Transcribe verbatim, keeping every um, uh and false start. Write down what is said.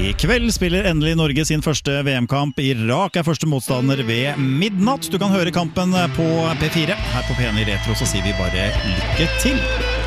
I kveld spiller endelig Norge sin første V M-kamp. Irak er første motstander ved midnatt. Du kan høre kampen på P fire. Her på P en i Retro så sier vi bare lykke til!